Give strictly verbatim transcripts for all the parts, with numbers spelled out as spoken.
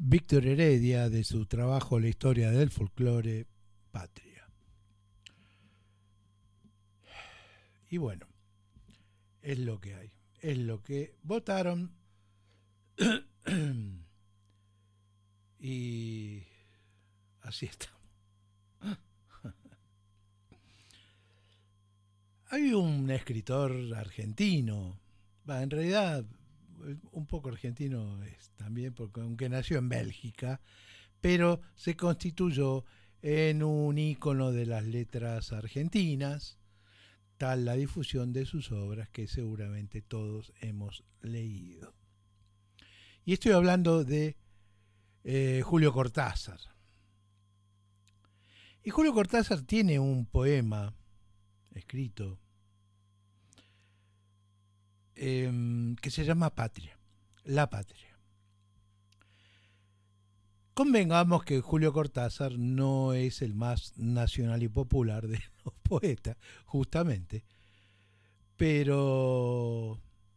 Víctor Heredia, de su trabajo La historia del folclore, Patria. Y bueno, es lo que hay, es lo que votaron. Y así estamos. Hay un escritor argentino, bah, en realidad un poco argentino es también, porque aunque nació en Bélgica, pero se constituyó en un ícono de las letras argentinas, tal la difusión de sus obras que seguramente todos hemos leído. Y estoy hablando de eh, Julio Cortázar. Y Julio Cortázar tiene un poema escrito eh, que se llama Patria, La Patria. Convengamos que Julio Cortázar no es el más nacional y popular de los poetas, justamente, pero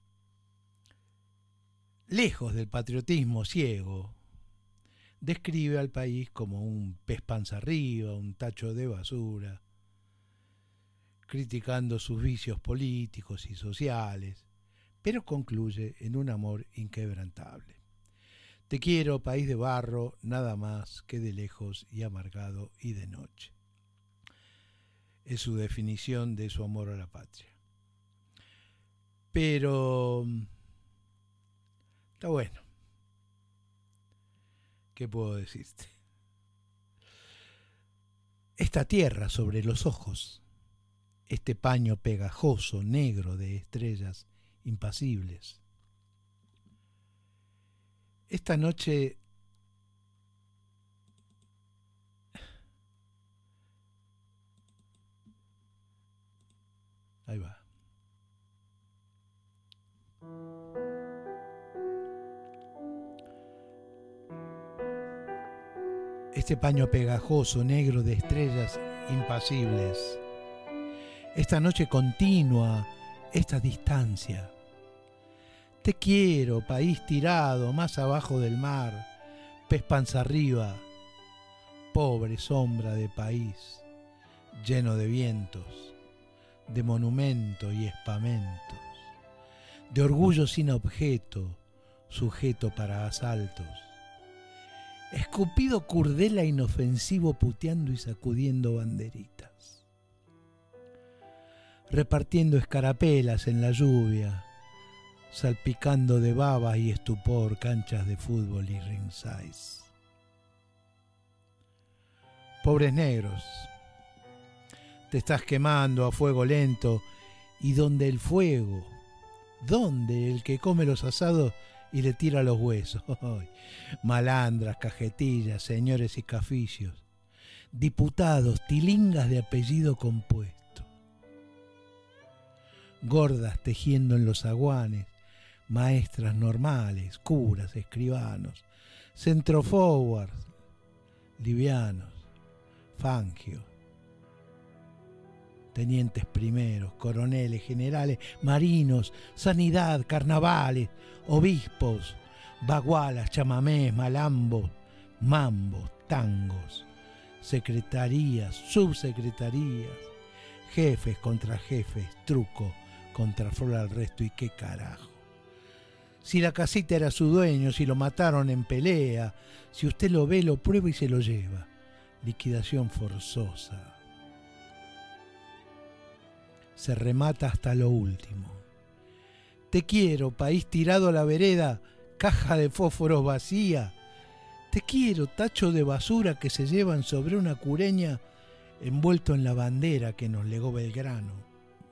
lejos del patriotismo ciego, describe al país como un pez panza arriba, un tacho de basura, criticando sus vicios políticos y sociales, pero concluye en un amor inquebrantable. Te quiero, país de barro, nada más que de lejos y amargado y de noche. Es su definición de su amor a la patria. Pero está bueno. ¿Qué puedo decirte? Esta tierra sobre los ojos, este paño pegajoso, negro de estrellas impasibles. Esta noche ahí va. Este paño pegajoso, negro de estrellas impasibles. Esta noche continua, esta distancia. Te quiero, país tirado más abajo del mar, pez panza arriba, pobre sombra de país, lleno de vientos, de monumento y espamentos, de orgullo sin objeto, sujeto para asaltos. Escupido curdela inofensivo puteando y sacudiendo banderitas. Repartiendo escarapelas en la lluvia, salpicando de baba y estupor canchas de fútbol y ringsides. Pobres negros, te estás quemando a fuego lento, y donde el fuego, donde el que come los asados y le tira los huesos. Malandras, cajetillas, señores y caficios, diputados, tilingas de apellido compuesto, gordas tejiendo en los aguanes, maestras normales, curas, escribanos, centroforwards, livianos, fangios, tenientes primeros, coroneles, generales, marinos, sanidad, carnavales, obispos, bagualas, chamamés, malambos, mambos, tangos, secretarías, subsecretarías, jefes contra jefes, truco contra flor al resto y qué carajo. Si la casita era su dueño, si lo mataron en pelea, si usted lo ve, lo prueba y se lo lleva. Liquidación forzosa. Se remata hasta lo último. Te quiero, país tirado a la vereda, caja de fósforos vacía. Te quiero, tacho de basura que se llevan sobre una cureña envuelto en la bandera que nos legó Belgrano.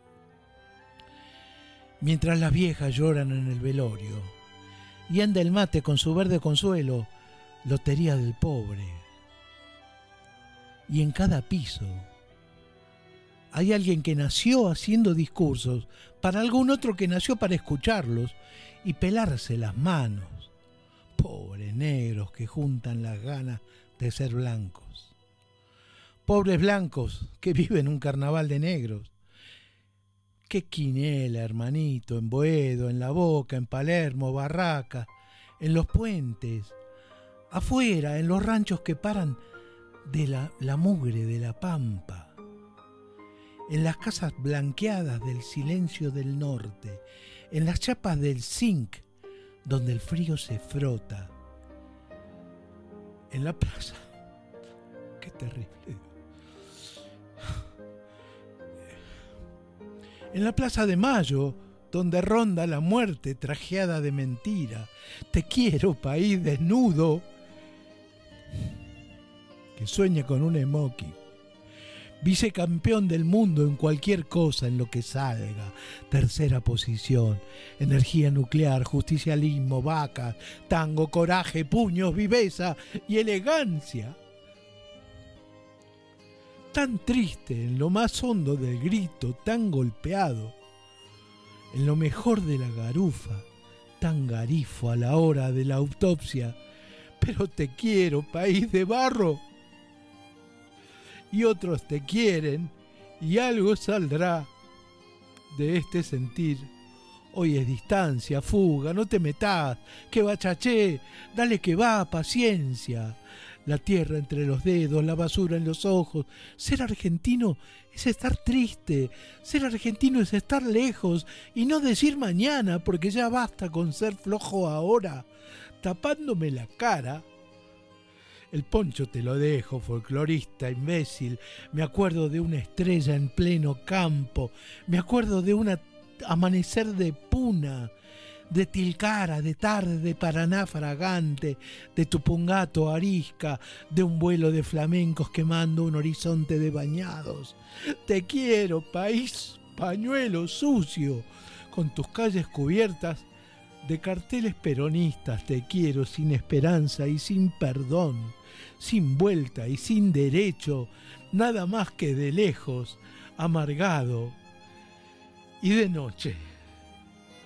Mientras las viejas lloran en el velorio y anda el mate con su verde consuelo, lotería del pobre. Y en cada piso hay alguien que nació haciendo discursos para algún otro que nació para escucharlos y pelarse las manos. Pobres negros que juntan las ganas de ser blancos. Pobres blancos que viven un carnaval de negros. Qué quinela, hermanito, en Boedo, en La Boca, en Palermo, Barraca, en Los Puentes. afuera, en los ranchos que paran de la, la mugre de la pampa, en las casas blanqueadas del silencio del norte, en las chapas del zinc, donde el frío se frota, en la plaza. Qué terrible. En la Plaza de Mayo, donde ronda la muerte trajeada de mentira. Te quiero, país desnudo, que sueña con un smoking. Vicecampeón del mundo en cualquier cosa en lo que salga. Tercera posición. Energía nuclear, justicialismo, vacas, tango, coraje, puños, viveza y elegancia. Tan triste en lo más hondo del grito, tan golpeado. En lo mejor de la garufa, tan garifo a la hora de la autopsia. Pero te quiero, país de barro. Y otros te quieren, y algo saldrá de este sentir. Hoy es distancia, fuga, no te metás, que bachaché, dale que va, paciencia. La tierra entre los dedos, la basura en los ojos. Ser argentino es estar triste, ser argentino es estar lejos y no decir mañana, porque ya basta con ser flojo ahora, tapándome la cara. El poncho te lo dejo, folclorista, imbécil. Me acuerdo de una estrella en pleno campo. Me acuerdo de un amanecer de Puna, de Tilcara, de tarde de Paraná fragante, de Tupungato, Arisca, de un vuelo de flamencos quemando un horizonte de bañados. Te quiero, país pañuelo sucio, con tus calles cubiertas de carteles peronistas. Te quiero sin esperanza y sin perdón, sin vuelta y sin derecho, nada más que de lejos, amargado y de noche.